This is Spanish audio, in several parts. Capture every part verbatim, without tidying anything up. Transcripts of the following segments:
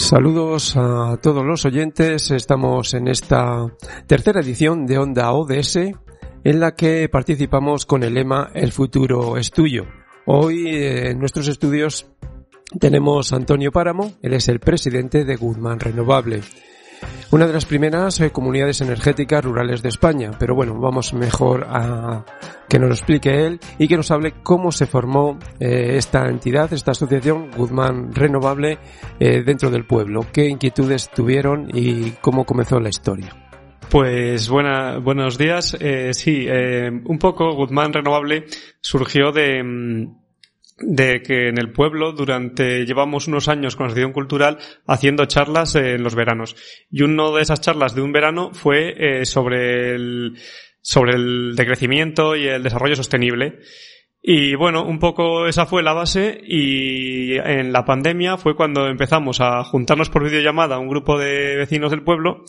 Saludos a todos los oyentes. Estamos en esta tercera edición de Onda O D S, en la que participamos con el lema El futuro es tuyo. Hoy en nuestros estudios tenemos a Antonio Páramo. Él es el presidente de Guzmán Renovable, una de las primeras eh, comunidades energéticas rurales de España. Pero bueno, vamos mejor a que nos lo explique él y que nos hable cómo se formó eh, esta entidad, esta asociación Guzmán Renovable eh, dentro del pueblo. ¿Qué inquietudes tuvieron y cómo comenzó la historia? Pues buena, buenos días. Eh, sí, eh, un poco Guzmán Renovable surgió de... de que en el pueblo durante llevamos unos años con la asociación cultural haciendo charlas eh, en los veranos, y una de esas charlas de un verano fue eh, sobre el sobre el decrecimiento y el desarrollo sostenible. Y bueno, un poco esa fue la base, y en la pandemia fue cuando empezamos a juntarnos por videollamada un grupo de vecinos del pueblo.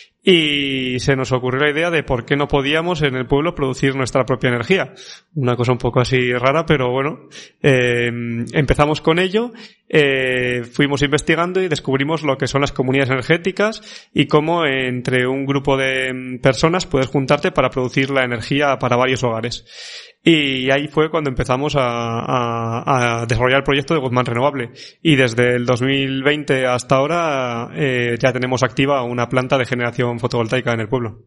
Y se nos ocurrió la idea de por qué no podíamos en el pueblo producir nuestra propia energía. Una cosa un poco así rara, pero bueno, eh, empezamos con ello, eh, fuimos investigando y descubrimos lo que son las comunidades energéticas y cómo entre un grupo de personas puedes juntarte para producir la energía para varios hogares. Y ahí fue cuando empezamos a, a, a desarrollar el proyecto de Guzmán Renovable. Y desde el dos mil veinte hasta ahora eh, ya tenemos activa una planta de generación fotovoltaica en el pueblo.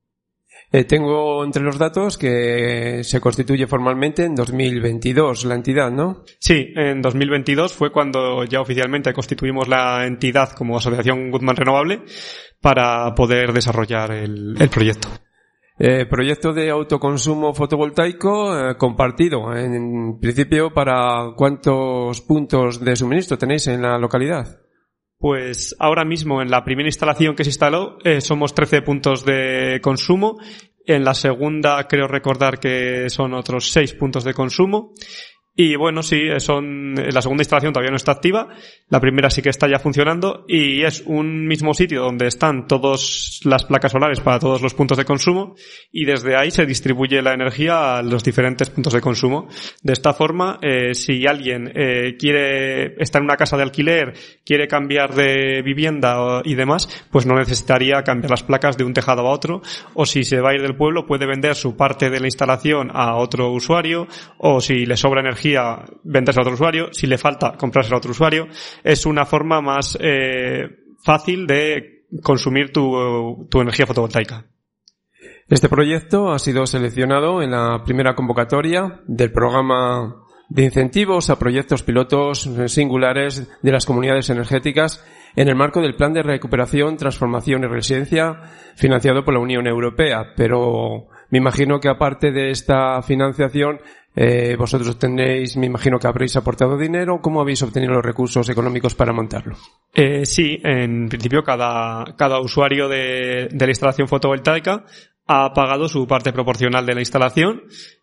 Eh, tengo entre los datos que se constituye formalmente en dos mil veintidós la entidad, ¿no? Sí, en dos mil veintidós fue cuando ya oficialmente constituimos la entidad como Asociación Guzmán Renovable para poder desarrollar el, el proyecto. Eh, proyecto de autoconsumo fotovoltaico eh, compartido. En principio, ¿para cuántos puntos de suministro tenéis en la localidad? Pues ahora mismo en la primera instalación que se instaló eh, somos trece puntos de consumo. En la segunda creo recordar que son otros seis puntos de consumo. Y bueno, sí, son, la segunda instalación todavía no está activa, la primera sí que está ya funcionando, y es un mismo sitio donde están todas las placas solares para todos los puntos de consumo, y desde ahí se distribuye la energía a los diferentes puntos de consumo. De esta forma, eh, si alguien eh, quiere estar en una casa de alquiler, quiere cambiar de vivienda y demás, pues no necesitaría cambiar las placas de un tejado a otro, o si se va a ir del pueblo puede vender su parte de la instalación a otro usuario, o si le sobra energía venderse a otro usuario, si le falta comprarse a otro usuario. Es una forma más eh, fácil de consumir tu, tu energía fotovoltaica. Este proyecto ha sido seleccionado en la primera convocatoria del programa de incentivos a proyectos pilotos singulares de las comunidades energéticas en el marco del Plan de Recuperación, Transformación y Resiliencia financiado por la Unión Europea. Pero me imagino que aparte de esta financiación, eh, vosotros tenéis, me imagino que habréis aportado dinero. ¿Cómo habéis obtenido los recursos económicos para montarlo? Eh, sí, en principio cada, cada usuario de, de la instalación fotovoltaica ha pagado su parte proporcional de la instalación.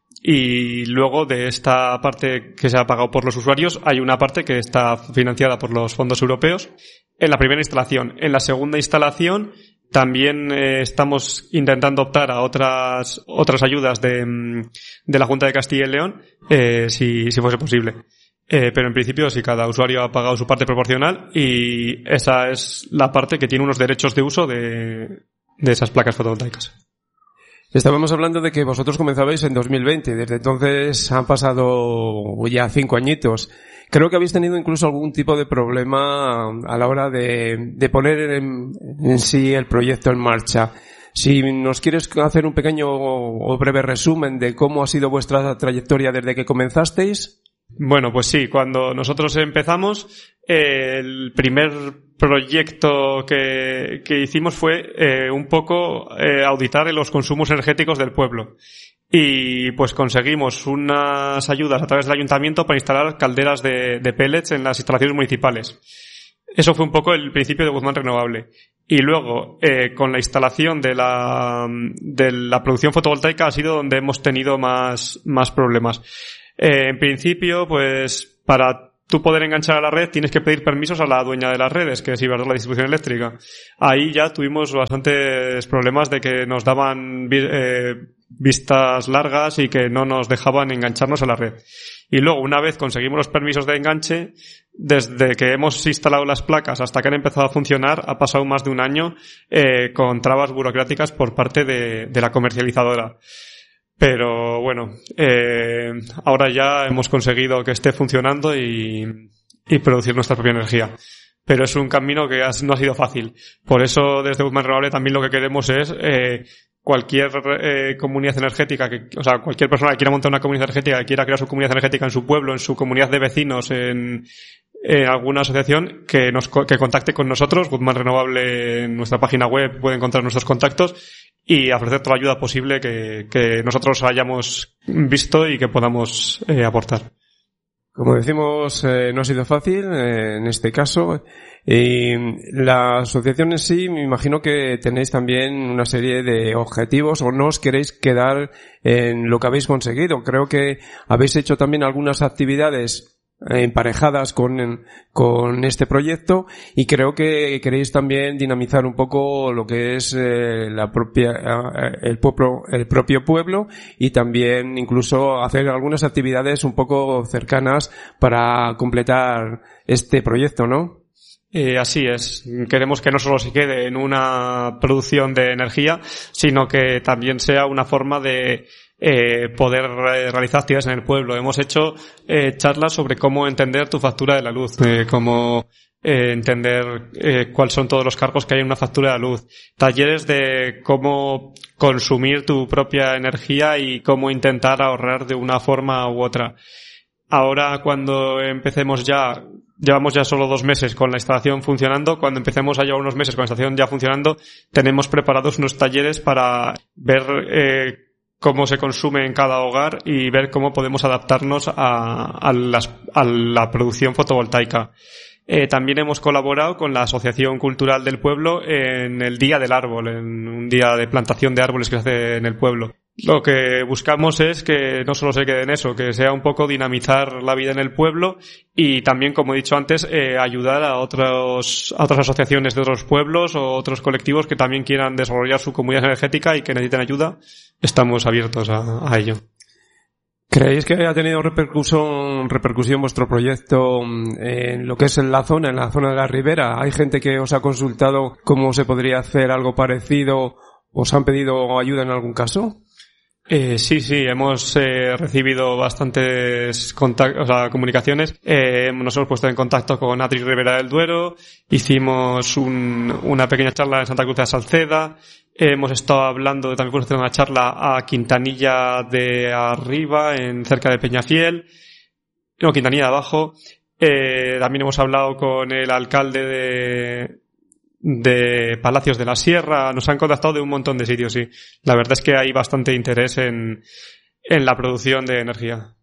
Y luego de esta parte que se ha pagado por los usuarios hay una parte que está financiada por los fondos europeos en la primera instalación. En la segunda instalación también eh, estamos intentando optar a otras otras ayudas de, de la Junta de Castilla y León, eh, si, si fuese posible. Eh, pero en principio sí, cada usuario ha pagado su parte proporcional, y esa es la parte que tiene unos derechos de uso de, de esas placas fotovoltaicas. Estábamos hablando de que vosotros comenzabais en dos mil veinte. Desde entonces han pasado ya cinco añitos. Creo que habéis tenido incluso algún tipo de problema a la hora de, de poner en, en sí el proyecto en marcha. Si nos quieres hacer un pequeño o breve resumen de cómo ha sido vuestra trayectoria desde que comenzasteis. Bueno, pues sí, cuando nosotros empezamos, eh, el primer proyecto que, que hicimos fue eh, un poco eh, auditar los consumos energéticos del pueblo. Y pues conseguimos unas ayudas a través del ayuntamiento para instalar calderas de, de pellets en las instalaciones municipales. Eso fue un poco el principio de Guzmán Renovable. Y luego, eh, con la instalación de la, de la producción fotovoltaica ha sido donde hemos tenido más, más problemas. Eh, en principio, pues, para tú poder enganchar a la red tienes que pedir permisos a la dueña de las redes, que es Iberdrola Distribución Eléctrica. Ahí ya tuvimos bastantes problemas de que nos daban eh, vistas largas y que no nos dejaban engancharnos a la red. Y luego, una vez conseguimos los permisos de enganche, desde que hemos instalado las placas hasta que han empezado a funcionar, ha pasado más de un año eh, con trabas burocráticas por parte de, de la comercializadora. Pero bueno, eh, ahora ya hemos conseguido que esté funcionando y, y producir nuestra propia energía. Pero es un camino que has, no ha sido fácil. Por eso, desde Guzmán Renovable también lo que queremos es eh, cualquier eh, comunidad energética, que, o sea, cualquier persona que quiera montar una comunidad energética, que quiera crear su comunidad energética en su pueblo, en su comunidad de vecinos, en, en alguna asociación, que nos que contacte con nosotros. Guzmán Renovable, en nuestra página web puede encontrar nuestros contactos y ofrecer toda la ayuda posible que, que nosotros hayamos visto y que podamos eh, aportar. Como decimos, eh, no ha sido fácil eh, en este caso. Y la asociación en sí, me imagino que tenéis también una serie de objetivos o no os queréis quedar en lo que habéis conseguido. Creo que habéis hecho también algunas actividades emparejadas con, con este proyecto y creo que queréis también dinamizar un poco lo que es eh, la propia, eh, el, pueblo, el propio pueblo y también incluso hacer algunas actividades un poco cercanas para completar este proyecto, ¿no? Eh, así es. Queremos que no solo se quede en una producción de energía, sino que también sea una forma de eh, poder realizar actividades en el pueblo. Hemos hecho eh, charlas sobre cómo entender tu factura de la luz, eh, cómo eh, entender eh, cuáles son todos los cargos que hay en una factura de la luz, talleres de cómo consumir tu propia energía y cómo intentar ahorrar de una forma u otra. Ahora, cuando empecemos ya, llevamos ya solo dos meses con la instalación funcionando, cuando empecemos a llevar unos meses con la instalación ya funcionando, tenemos preparados unos talleres para ver eh, cómo se consume en cada hogar y ver cómo podemos adaptarnos a, a, las, a la producción fotovoltaica. Eh, también hemos colaborado con la Asociación Cultural del Pueblo en el Día del Árbol, en un día de plantación de árboles que se hace en el pueblo. Lo que buscamos es que no solo se quede en eso, que sea un poco dinamizar la vida en el pueblo y también, como he dicho antes, eh, ayudar a otros, a otras asociaciones de otros pueblos o otros colectivos que también quieran desarrollar su comunidad energética y que necesiten ayuda. Estamos abiertos a, a ello. ¿Creéis que ha tenido repercusión, repercusión vuestro proyecto en lo que es en la zona, en la zona de la Ribera? ¿Hay gente que os ha consultado cómo se podría hacer algo parecido? ¿Os han pedido ayuda en algún caso? Eh, sí, sí, hemos eh, recibido bastantes contactos, o sea, comunicaciones. Eh, nos hemos puesto en contacto con Atri Ribera del Duero, hicimos un, una pequeña charla en Santa Cruz de la Salceda, eh, hemos estado hablando, también hemos hecho una charla a Quintanilla de Arriba, en cerca de Peñafiel, no, Quintanilla de Abajo. Eh, también hemos hablado con el alcalde de de Palacios de la Sierra, nos han contactado de un montón de sitios, sí. La verdad es que hay bastante interés en, en la producción de energía.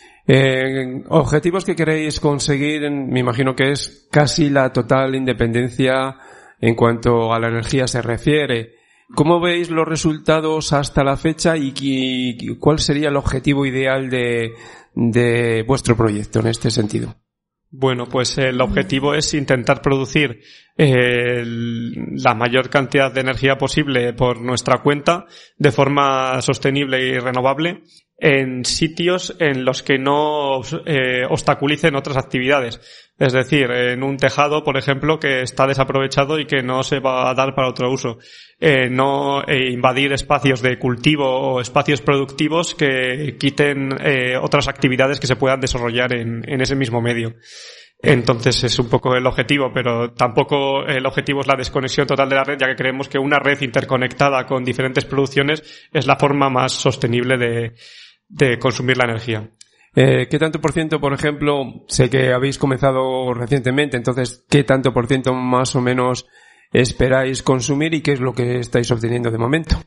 Eh, objetivos que queréis conseguir, me imagino que es casi la total independencia en cuanto a la energía se refiere. ¿Cómo veis los resultados hasta la fecha y, y cuál sería el objetivo ideal de, de vuestro proyecto en este sentido? Bueno, pues el objetivo es intentar producir eh, la mayor cantidad de energía posible por nuestra cuenta de forma sostenible y renovable en sitios en los que no eh, obstaculicen otras actividades. Es decir, en un tejado, por ejemplo, que está desaprovechado y que no se va a dar para otro uso. Eh, no eh, invadir espacios de cultivo o espacios productivos que quiten eh, otras actividades que se puedan desarrollar en, en ese mismo medio. Entonces es un poco el objetivo, pero tampoco el objetivo es la desconexión total de la red, ya que creemos que una red interconectada con diferentes producciones es la forma más sostenible de, de consumir la energía. Eh, ¿Qué tanto por ciento, por ejemplo, sé que habéis comenzado recientemente, entonces, qué tanto por ciento más o menos esperáis consumir y qué es lo que estáis obteniendo de momento?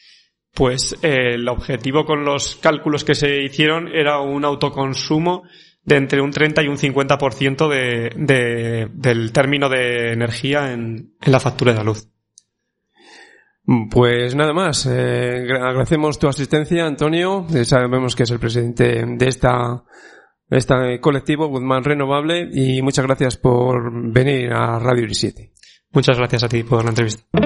Pues eh, el objetivo con los cálculos que se hicieron era un autoconsumo de entre un treinta y un cincuenta por ciento de, de, del término de energía en, en la factura de la luz. Pues nada más, eh, agradecemos tu asistencia, Antonio. Eh, sabemos que es el presidente de esta, de este colectivo Guzmán Renovable y muchas gracias por venir a Radio I R I siete. Muchas gracias a ti por la entrevista.